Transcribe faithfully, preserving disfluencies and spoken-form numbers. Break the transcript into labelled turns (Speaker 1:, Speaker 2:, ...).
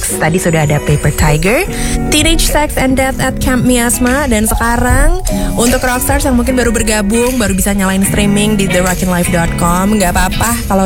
Speaker 1: X. Tadi sudah ada Paper Tiger, Teenage Sex and Death at Camp Miasma. Dan sekarang untuk rockstars yang mungkin baru bergabung, baru bisa nyalain streaming di the rockin life dot com, gak apa-apa kalau